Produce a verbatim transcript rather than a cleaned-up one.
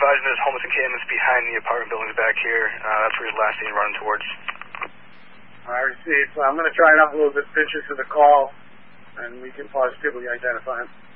advising there's homeless encampments behind the apartment buildings back here. Uh, that's where he's last seen running towards. I received. So I'm going to try it out a little bit, pinch it to the call, and we can positively identify him.